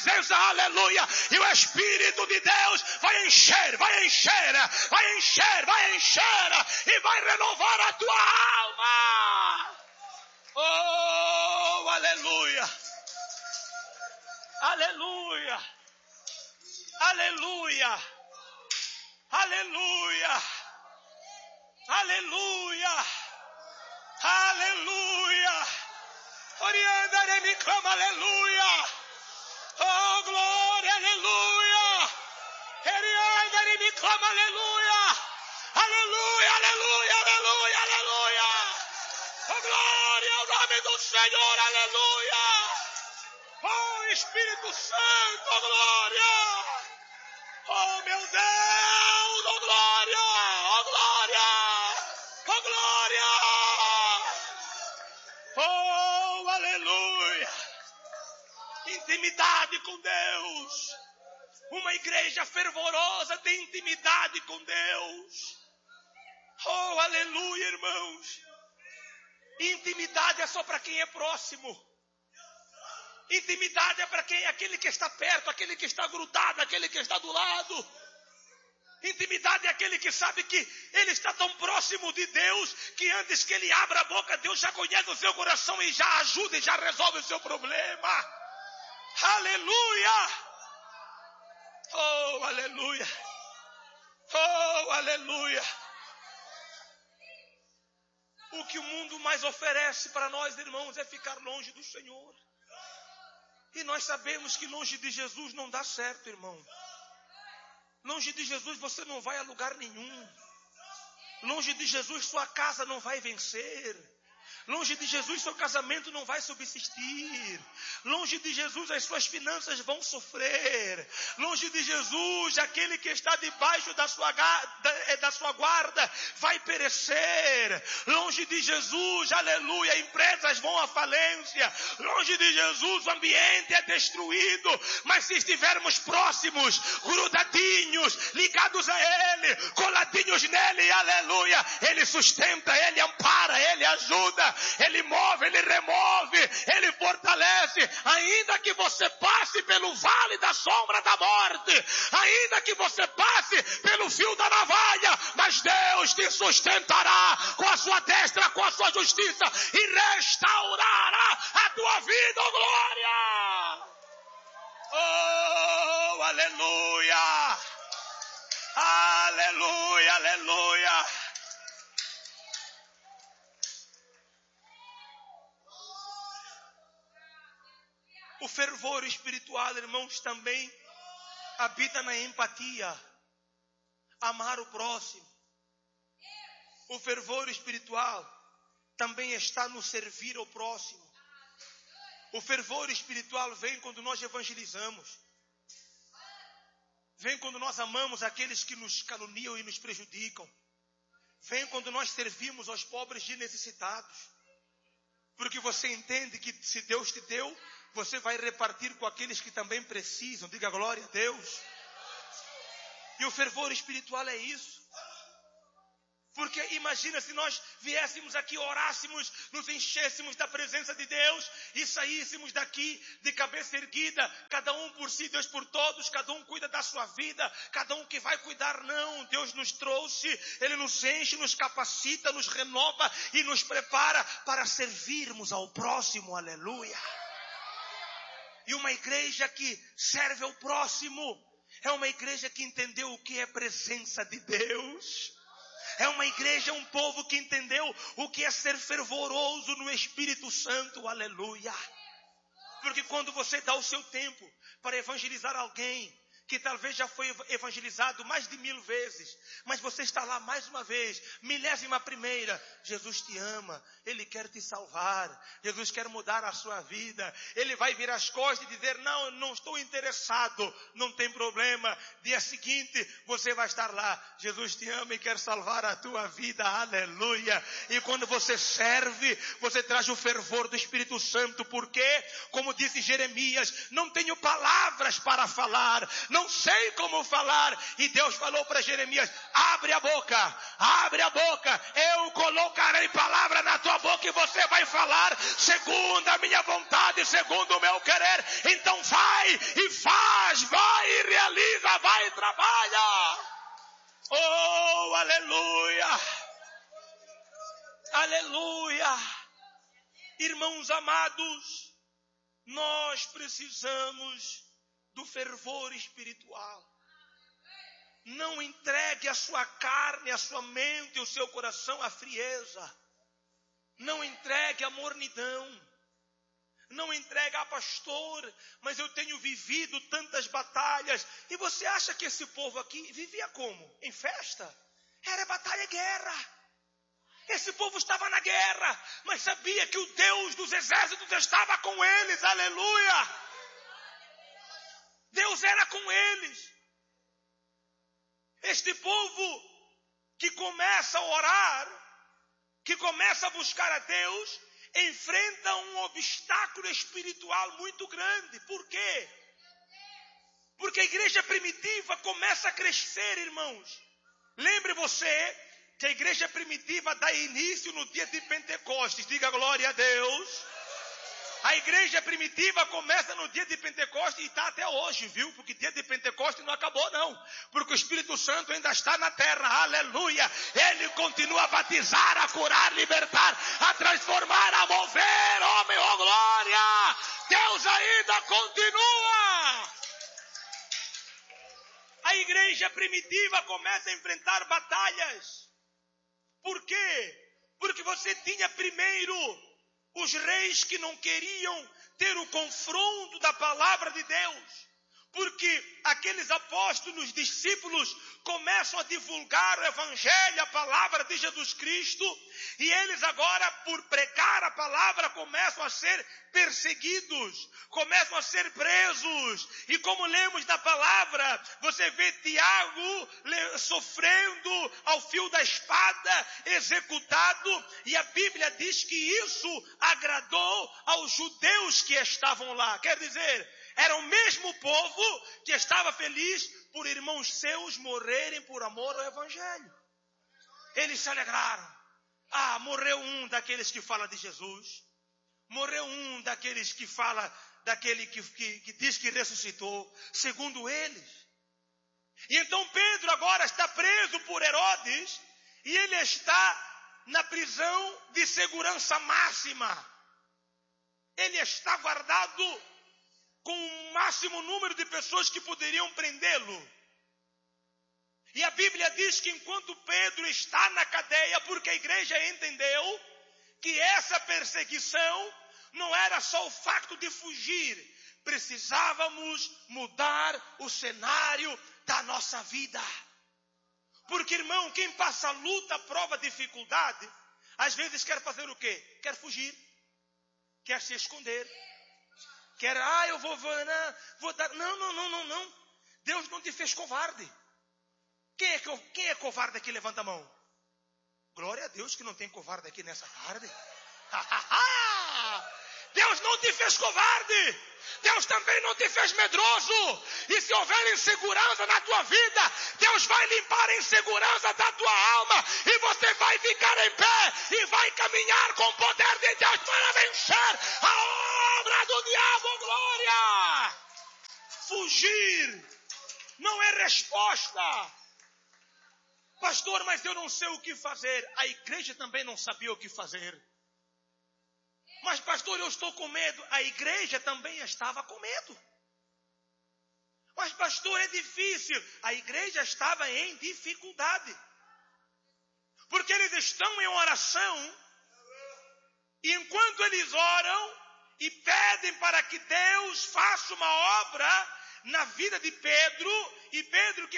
presença, aleluia. E o Espírito de Deus vai encher, e vai renovar a tua alma. Oh, aleluia. Aleluia. Aleluia. Aleluia. Aleluia. Aleluia. Orianda me clama, aleluia. Oh, glória, aleluia. Orianda me clama, aleluia. Aleluia, aleluia, aleluia, aleluia. Oh, glória ao nome do Senhor, aleluia. Oh, Espírito Santo, oh, glória. Oh, meu Deus, oh, glória, oh, glória, oh, glória. Oh, aleluia. Intimidade com Deus. Uma igreja fervorosa tem intimidade com Deus. Oh, aleluia, irmãos. Intimidade é só para quem é próximo. Intimidade é para quem? Aquele que está perto, aquele que está grudado, aquele que está do lado. Intimidade é aquele que sabe que ele está tão próximo de Deus que antes que ele abra a boca, Deus já conhece o seu coração e já ajuda e já resolve o seu problema. Aleluia! Oh, aleluia! Oh, aleluia! O que o mundo mais oferece para nós, irmãos, é ficar longe do Senhor. E nós sabemos que longe de Jesus não dá certo, irmão. Longe de Jesus você não vai a lugar nenhum. Longe de Jesus sua casa não vai vencer. Longe de Jesus seu casamento não vai subsistir. Longe de Jesus as suas finanças vão sofrer. Longe de Jesus aquele que está debaixo da sua guarda vai perecer. Longe de Jesus, aleluia, empresas vão à falência. Longe de Jesus o ambiente é destruído. Mas se estivermos próximos, grudadinhos, ligados a Ele, coladinhos nele, aleluia, Ele sustenta, Ele ampara, Ele ajuda. Ele move, Ele remove, Ele fortalece. Ainda que você passe pelo vale da sombra da morte, ainda que você passe pelo fio da navalha, mas Deus te sustentará com a sua destra, com a sua justiça e restaurará a tua vida, oh glória! Oh, aleluia! Aleluia, aleluia! O fervor espiritual, irmãos, também habita na empatia. Amar o próximo. O fervor espiritual também está no servir ao próximo. O fervor espiritual vem quando nós evangelizamos. Vem quando nós amamos aqueles que nos caluniam e nos prejudicam. Vem quando nós servimos aos pobres e necessitados. Porque você entende que se Deus te deu, você vai repartir com aqueles que também precisam. Diga glória a Deus. E o fervor espiritual é isso. Porque imagina se nós viéssemos aqui, orássemos, nos enchêssemos da presença de Deus e saíssemos daqui de cabeça erguida, cada um por si, Deus por todos, cada um cuida da sua vida, cada um que vai cuidar. Não, Deus nos trouxe, Ele nos enche, nos capacita, nos renova e nos prepara para servirmos ao próximo, aleluia. E uma igreja que serve ao próximo é uma igreja que entendeu o que é presença de Deus. É uma igreja, um povo que entendeu o que é ser fervoroso no Espírito Santo, aleluia. Porque quando você dá o seu tempo para evangelizar alguém que talvez já foi evangelizado mais de 1000 vezes, mas você está lá mais uma vez, 1001ª, Jesus te ama, Ele quer te salvar, Jesus quer mudar a sua vida, Ele vai virar as costas e dizer, não, eu não estou interessado, não tem problema, dia seguinte você vai estar lá, Jesus te ama e quer salvar a tua vida, aleluia. E quando você serve, você traz o fervor do Espírito Santo, porque, como disse Jeremias, não tenho palavras para falar, não sei como falar. E Deus falou para Jeremias: abre a boca, eu colocarei palavra na tua boca e você vai falar segundo a minha vontade, segundo o meu querer. Então vai e faz, vai e realiza, vai e trabalha. Oh, aleluia, aleluia. Irmãos amados, nós precisamos do fervor espiritual. Não entregue a sua carne, a sua mente, o seu coração à frieza. Não entregue a mornidão. Não entregue a pastor, mas eu tenho vivido tantas batalhas. E você acha que esse povo aqui vivia como? Em festa? Era batalha e guerra. Esse povo estava na guerra, mas sabia que o Deus dos exércitos estava com eles. Aleluia! Deus era com eles. Este povo que começa a orar, que começa a buscar a Deus, enfrenta um obstáculo espiritual muito grande. Por quê? Porque a igreja primitiva começa a crescer, irmãos. Lembre você que a igreja primitiva dá início no dia de Pentecostes. Diga glória a Deus. A igreja primitiva começa no dia de Pentecostes e está até hoje, viu? Porque dia de Pentecostes não acabou, não. Porque o Espírito Santo ainda está na terra, aleluia. Ele continua a batizar, a curar, a libertar, a transformar, a mover, homem, oh glória. Deus ainda continua. A igreja primitiva começa a enfrentar batalhas. Por quê? Porque você tinha primeiro os reis que não queriam ter o confronto da palavra de Deus. Porque aqueles apóstolos, discípulos, começam a divulgar o evangelho, a palavra de Jesus Cristo. E eles agora, por pregar a palavra, começam a ser perseguidos, começam a ser presos. E como lemos na palavra, você vê Tiago sofrendo ao fio da espada, executado. E a Bíblia diz que isso agradou aos judeus que estavam lá. Quer dizer, era o mesmo povo que estava feliz por irmãos seus morrerem por amor ao evangelho. Eles se alegraram. Ah, morreu um daqueles que fala de Jesus. Morreu um daqueles que fala, daquele que diz que ressuscitou, segundo eles. E então Pedro agora está preso por Herodes e ele está na prisão de segurança máxima. Ele está guardado com o máximo número de pessoas que poderiam prendê-lo. E a Bíblia diz que enquanto Pedro está na cadeia, porque a igreja entendeu que essa perseguição não era só o fato de fugir, precisávamos mudar o cenário da nossa vida. Porque, irmão, quem passa luta, prova, dificuldade, às vezes quer fazer o quê? Quer fugir, quer se esconder. Quer, eu vou dar. Não. Deus não te fez covarde. Quem é covarde aqui? Levanta a mão. Glória a Deus que não tem covarde aqui nessa tarde. Deus não te fez covarde. Deus também não te fez medroso. E se houver insegurança na tua vida, Deus vai limpar a insegurança da tua alma. E você vai ficar em pé e vai caminhar com o poder de Deus para vencer a obra do diabo. Glória! Fugir não é resposta. Pastor, mas eu não sei o que fazer. A igreja também não sabia o que fazer. Mas pastor, eu estou com medo. A igreja também estava com medo. Mas pastor, é difícil. A igreja estava em dificuldade. Porque eles estão em oração. E enquanto eles oram e pedem para que Deus faça uma obra na vida de Pedro, e Pedro que